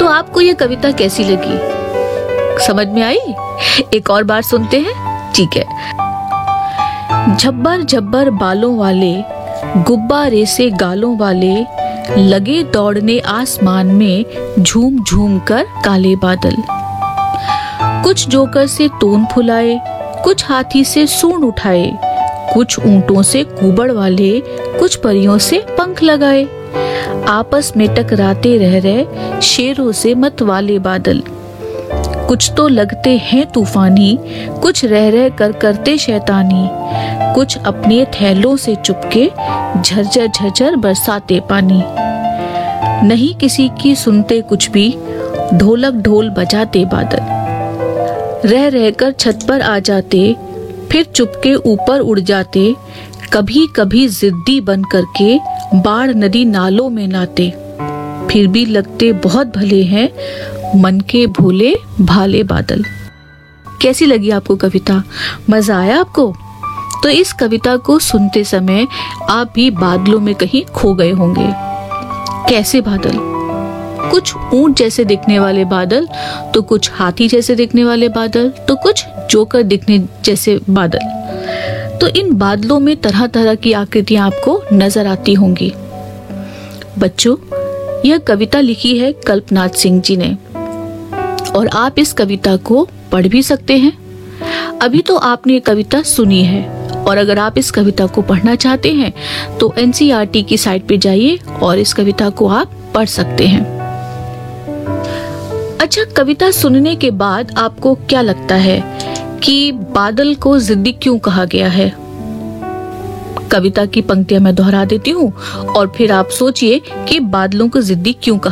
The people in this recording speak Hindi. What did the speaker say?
तो आपको ये कविता कैसी लगी, समझ में आई? एक और बार सुनते हैं, ठीक है। झब्बर झब्बर बालों वाले, गुब्बारे से गालों वाले, लगे दौड़ने आसमान में, झूम झूम कर काले बादल। कुछ जोकर से तोन फुलाए, कुछ हाथी से सूंड उठाए, कुछ ऊंटों से कुबड़ वाले, कुछ परियों से पंख लगाए। आपस में टकराते रह रहे शेरों से मत वाले बादल। कुछ तो लगते हैं तूफानी, कुछ रह रह कर करते शैतानी, कुछ अपने थैलों से चुपके झरझर झरझर बरसाते पानी। नहीं किसी की सुनते कुछ भी, ढोलक ढोल बजाते बादल। रह रहकर छत पर आ जाते, फिर चुपके ऊपर उड़ जाते, कभी कभी जिद्दी बन करके बाढ़ नदी नालों में नाते। फिर भी लगते बहुत भले हैं, मन के भोले भाले बादल। कैसी लगी आपको कविता? मजा आया आपको? तो इस कविता को सुनते समय आप भी बादलों में कहीं खो गए होंगे। कैसे बादल? कुछ ऊंट जैसे दिखने वाले बादल, तो कुछ हाथी जैसे दिखने वाले बादल, तो कुछ जोकर दिखने जैसे बादल। तो इन बादलों में तरह तरह की आकृतियां आपको नजर आती होंगी। बच्चों, यह कविता लिखी है कल्पनाथ सिंह जी ने, और आप इस कविता को पढ़ भी सकते हैं। अभी तो आपने ये कविता सुनी है, और अगर आप इस कविता को पढ़ना चाहते हैं तो एनसीईआरटी की साइट पे जाइए और इस कविता को आप पढ़ सकते हैं। अच्छा, कविता सुनने के बाद आपको क्या लगता है कि बादल को जिद्दी क्यों कहा गया है? कविता की पंक्तियां मैं दोहरा देती हूँ और फिर आप सोचिए कि बादलों को जिद्दी क्यों कहा